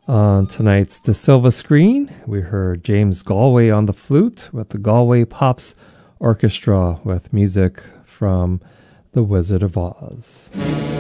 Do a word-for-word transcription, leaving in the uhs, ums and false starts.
On tonight's De Silva screen, we heard James Galway on the flute with the Galway Pops Orchestra with music from The Wizard of Oz.